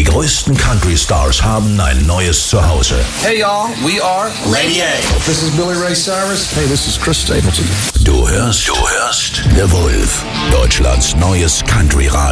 Die größten Country-Stars haben ein neues Zuhause. Hey y'all, we are Lady A. This is Billy Ray Cyrus. Hey, this is Chris Stapleton. Du hörst The Wolf, Deutschlands neues Country-Radio.